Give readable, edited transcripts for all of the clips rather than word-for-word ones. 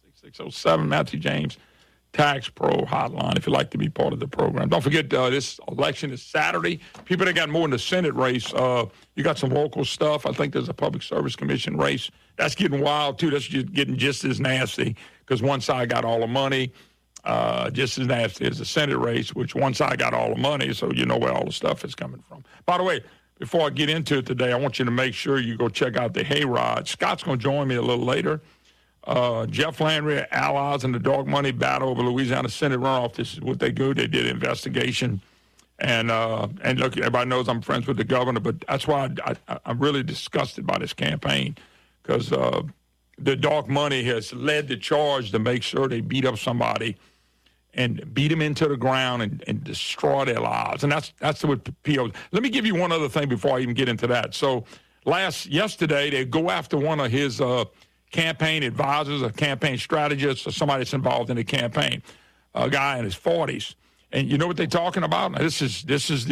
607 Matthew James Tax Pro Hotline if you'd like to be part of the program. Don't forget, this election is Saturday. People that got more in the Senate race, you got some local stuff. I think there's a Public Service Commission race. That's getting wild, too. That's just getting just as nasty because one side got all the money, just as nasty as the Senate race, which one side got all the money, so you know where all the stuff is coming from. By the way, before I get into it today, I want you to make sure you go check out the Hayride. Scott's going to join me a little later. Jeff Landry, allies in the dark money battle over Louisiana Senate runoff. This is what they do. They did an investigation. And look, everybody knows I'm friends with the governor, but that's why I'm really disgusted by this campaign because the dark money has led the charge to make sure they beat up somebody and beat them into the ground and destroy their lives. And that's what POs. Let me give you one other thing before I even get into that. So yesterday, they go after one of his campaign advisors, a campaign strategist, or somebody that's involved in the campaign, a guy in his 40s. And you know what they're talking about? Now, this is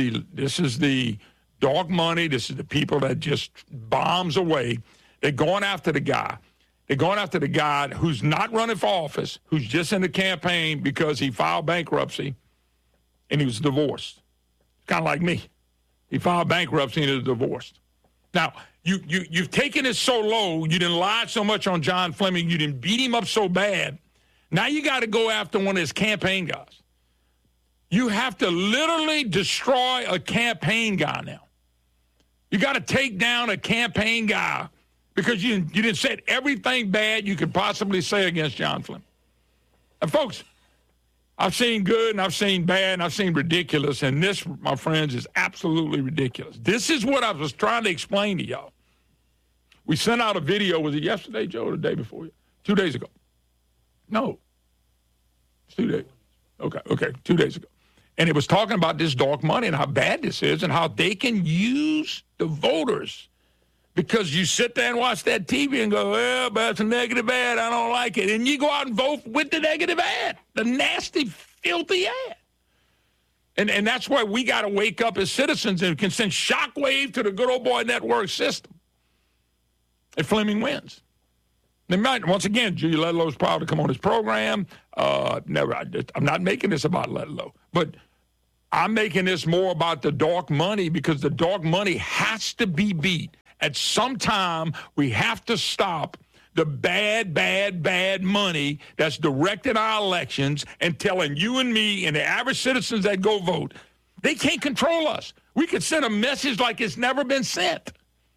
the dark money. This is the people that just bombs away. They're going after the guy. They're going after the guy who's not running for office, who's just in the campaign because he filed bankruptcy and he was divorced. Kind of like me. He filed bankruptcy and he was divorced. Now, you've taken it so low, you didn't lie so much on John Fleming, you didn't beat him up so bad. Now you got to go after one of his campaign guys. You have to literally destroy a campaign guy now. You got to take down a campaign guy because you didn't say everything bad you could possibly say against John Fleming. And folks, I've seen good and I've seen bad and I've seen ridiculous, and this, my friends, is absolutely ridiculous. This is what I was trying to explain to y'all. We sent out a video, was it yesterday, Joe, or the day before? 2 days ago. No. It's 2 days. Okay, 2 days ago. And it was talking about this dark money and how bad this is and how they can use the voters because you sit there and watch that TV and go, well, but it's a negative ad. I don't like it. And you go out and vote with the negative ad, the nasty, filthy ad. And that's why we got to wake up as citizens and can send shockwave to the good old boy network system. If Fleming wins. They might, once again, Julie Ledlow's proud to come on his program. I'm not making this about Ledlow, but I'm making this more about the dark money because the dark money has to be beat. At some time, we have to stop the bad money that's directing our elections and telling you and me and the average citizens that go vote, they can't control us. We could send a message like it's never been sent.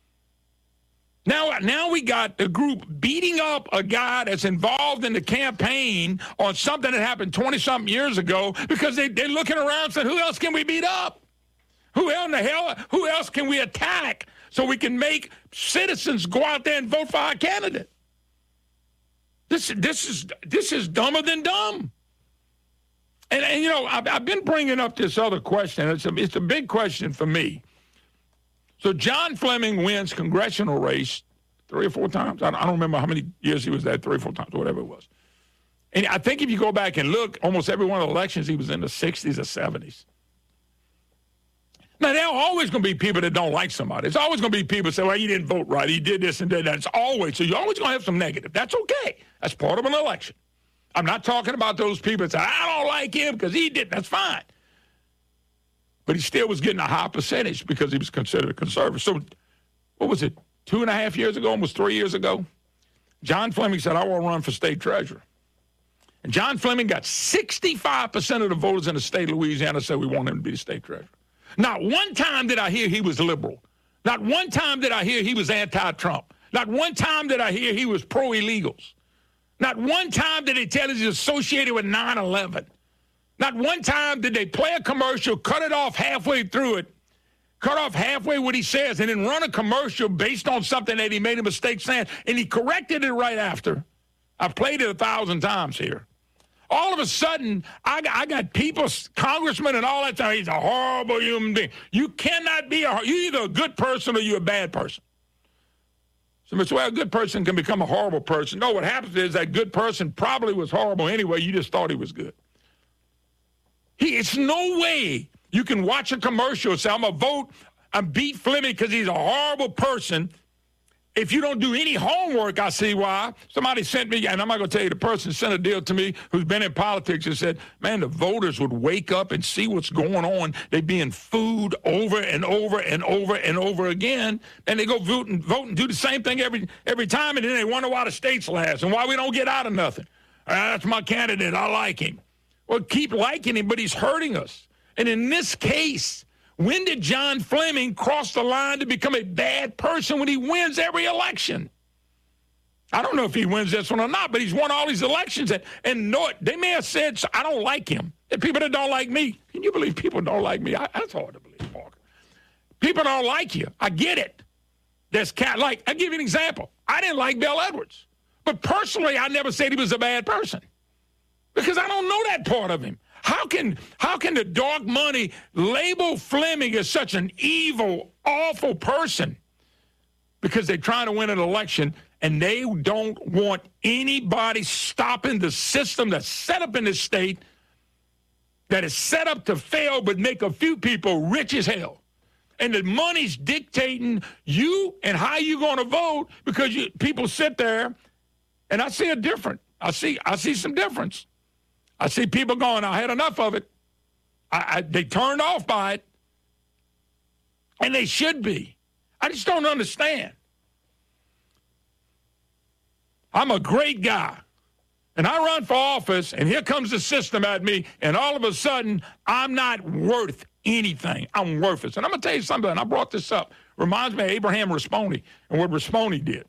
Now we got a group beating up a guy that's involved in the campaign on something that happened 20-something years ago because they're looking around and saying, who else can we beat up? Who else can we attack so we can make citizens go out there and vote for our candidate? This is dumber than dumb. And you know, I've been bringing up this other question. It's a big question for me. So John Fleming wins congressional race 3 or 4 times. I don't remember how many years he was there, 3 or 4 times, whatever it was. And I think if you go back and look, almost every one of the elections, he was in the 60s or 70s. Now, there are always going to be people that don't like somebody. It's always going to be people that say, well, you didn't vote right. He did this and did that. It's always. So you're always going to have some negative. That's okay. That's part of an election. I'm not talking about those people that say, I don't like him because he did. That's fine. But he still was getting a high percentage because he was considered a conservative. So what was it, 2.5 years ago, almost 3 years ago? John Fleming said, I want to run for state treasurer. And John Fleming got 65% of the voters in the state of Louisiana said we want him to be the state treasurer. Not one time did I hear he was liberal. Not one time did I hear he was anti-Trump. Not one time did I hear he was pro-illegals. Not one time did they tell us he's associated with 9/11. Not one time did they play a commercial, cut it off halfway through it, cut off halfway what he says, and then run a commercial based on something that he made a mistake saying, and he corrected it right after. I've played it 1,000 times here. All of a sudden, I got people, congressmen and all that time, he's a horrible human being. You cannot be you're either a good person or you're a bad person. So, well, a good person can become a horrible person. No, what happens is that good person probably was horrible anyway. You just thought he was good. It's no way you can watch a commercial and say, I'm going to vote and beat Fleming because he's a horrible person, If you don't do any homework, I see why. Somebody sent me, and I'm not going to tell you, the person sent a deal to me who's been in politics and said, man, the voters would wake up and see what's going on. They're being fooled over and over and over and over again, and they go vote and do the same thing every time, and then they wonder why the state's last and why we don't get out of nothing. That's my candidate. I like him. Well, keep liking him, but he's hurting us. And in this case, when did John Fleming cross the line to become a bad person when he wins every election? I don't know if he wins this one or not, but he's won all these elections. And know it, they may have said, I don't like him. There are people that don't like me. Can you believe people don't like me? That's hard to believe, Parker. People don't like you. I get it. I'll give you an example. I didn't like Bill Edwards. But personally, I never said he was a bad person because I don't know that part of him. How can the dark money label Fleming as such an evil, awful person? Because they're trying to win an election, and they don't want anybody stopping the system that's set up in this state that is set up to fail but make a few people rich as hell. And the money's dictating you and how you're going to vote because people sit there, and I see a difference. I see some difference. I see people going, I had enough of it. They turned off by it, and they should be. I just don't understand. I'm a great guy, and I run for office, and here comes the system at me, and all of a sudden, I'm not worth anything. I'm worthless. And I'm going to tell you something, and I brought this up. Reminds me of Abraham Risponi and what Risponi did.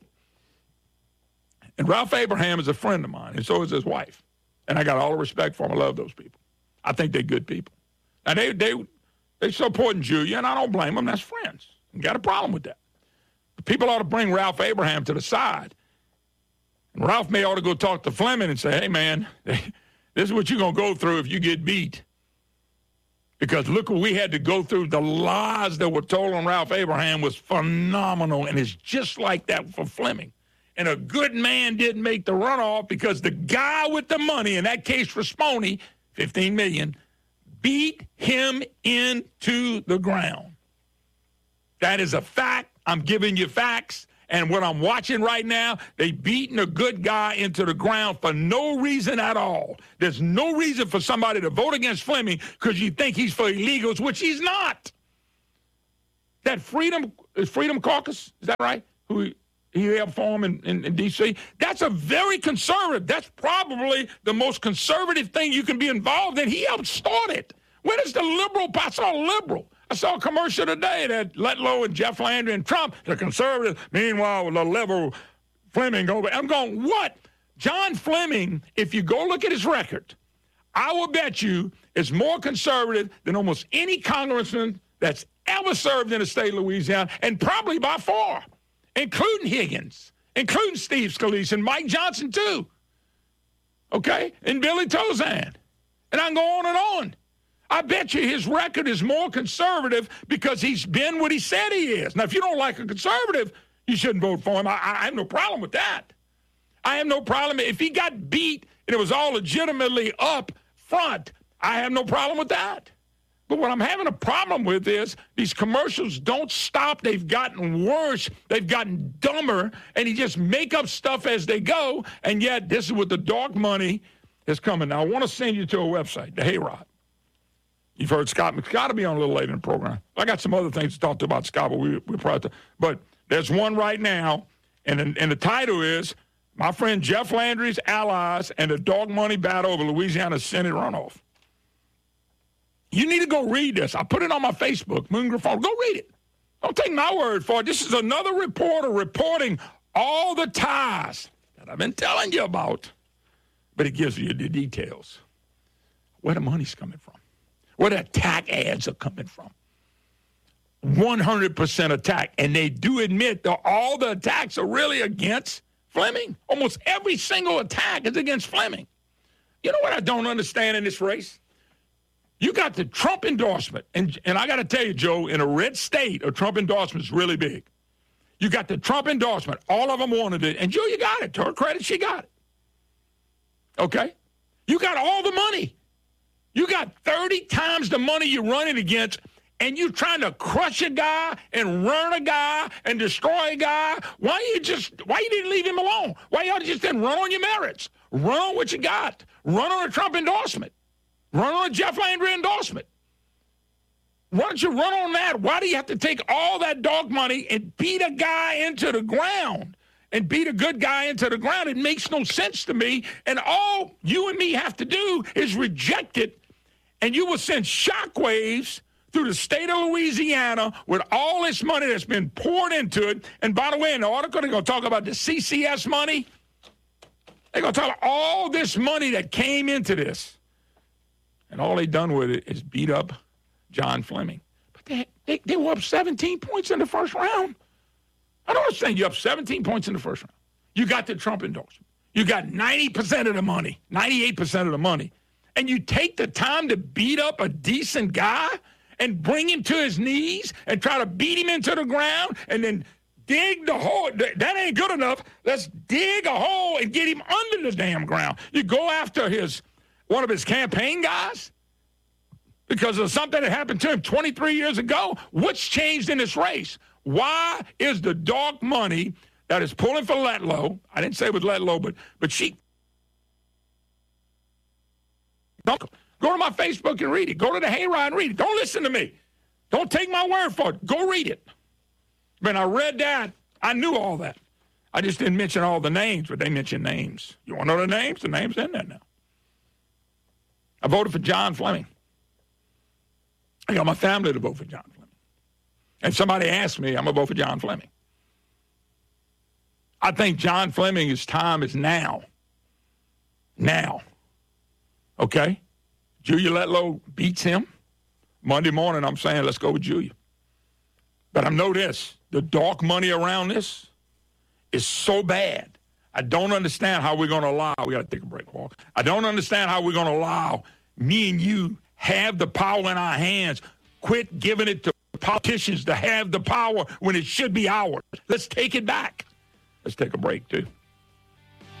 And Ralph Abraham is a friend of mine, and so is his wife. And I got all the respect for them. I love those people. I think they're good people. And they supporting Julia, and I don't blame them. That's friends. I got a problem with that. But people ought to bring Ralph Abraham to the side. And Ralph may ought to go talk to Fleming and say, hey, man, this is what you're going to go through if you get beat. Because look what we had to go through. The lies that were told on Ralph Abraham was phenomenal, and it's just like that for Fleming. And a good man didn't make the runoff because the guy with the money, in that case Risponi, $15 million, beat him into the ground. That is a fact. I'm giving you facts. And what I'm watching right now, they beating a good guy into the ground for no reason at all. There's no reason for somebody to vote against Fleming because you think he's for illegals, which he's not. That Freedom Caucus, is that right? Who he helped form in D.C., that's a very conservative. That's probably the most conservative thing you can be involved in. He helped start it. When is the liberal? I saw a liberal. I saw a commercial today that Letlow and Jeff Landry and Trump, the conservative. Meanwhile, the liberal Fleming over. I'm going, what? John Fleming, if you go look at his record, I will bet you is more conservative than almost any congressman that's ever served in the state of Louisiana, and probably by far, including Higgins, including Steve Scalise, and Mike Johnson, too. Okay? And Billy Tozan. And I can go on and on. I bet you his record is more conservative because he's been what he said he is. Now, if you don't like a conservative, you shouldn't vote for him. I have no problem with that. I have no problem. If he got beat and it was all legitimately up front, I have no problem with that. But what I'm having a problem with is these commercials don't stop. They've gotten worse. They've gotten dumber. And he just make up stuff as they go. And yet, this is what the dark money is coming. Now, I want to send you to a website, the Hayrod. You've heard Scott. Scott will be on a little later in the program. I got some other things to talk to about Scott, but we're probably. But there's one right now, and the title is My Friend Jeff Landry's Allies and the Dark Money Battle over Louisiana Senate Runoff. You need to go read this. I put it on my Facebook, Moon Griffon. Go read it. Don't take my word for it. This is another reporter reporting all the ties that I've been telling you about. But it gives you the details. Where the money's coming from. Where the attack ads are coming from. 100% attack. And they do admit that all the attacks are really against Fleming. Almost every single attack is against Fleming. You know what I don't understand in this race? You got the Trump endorsement. And I got to tell you, Joe, in a red state, a Trump endorsement is really big. You got the Trump endorsement. All of them wanted it. And Julia got it. To her credit, she got it. Okay? You got all the money. You got 30 times the money you're running against, and you're trying to crush a guy and run a guy and destroy a guy, why you didn't leave him alone? Why y'all just didn't run on your merits? Run on what you got. Run on a Trump endorsement. Run on a Jeff Landry endorsement. Why don't you run on that? Why do you have to take all that dog money and beat a guy into the ground? And beat a good guy into the ground? It makes no sense to me. And all you and me have to do is reject it, and you will send shockwaves through the state of Louisiana with all this money that's been poured into it. And by the way, in the article, they're going to talk about the CCS money. They're going to talk about all this money that came into this. And all they've done with it is beat up John Fleming. But they were up 17 points in the first round. I don't understand. You're up 17 points in the first round. You got the Trump endorsement. You got 90% of the money, 98% of the money. And you take the time to beat up a decent guy and bring him to his knees and try to beat him into the ground and then dig the hole. That ain't good enough. Let's dig a hole and get him under the damn ground. You go after one of his campaign guys because of something that happened to him 23 years ago. What's changed in this race? Why is the dark money that is pulling for Letlow? I didn't say it was Letlow, but she. Don't go to my Facebook and read it. Go to the Hayride and read it. Don't listen to me. Don't take my word for it. Go read it. When I read that, I knew all that. I just didn't mention all the names, but they mentioned names. You want to know the names? The names in there now. I voted for John Fleming. I got my family to vote for John Fleming. And somebody asked me, I'm going to vote for John Fleming. I think John Fleming's time is now. Now. Okay? Julia Letlow beats him. Monday morning, I'm saying, let's go with Julia. But I know this. The dark money around this is so bad. I don't understand how we're going to allow. We got to take a break, Walk. I don't understand how we're going to allow me and you have the power in our hands. Quit giving it to politicians to have the power when it should be ours. Let's take it back. Let's take a break, too.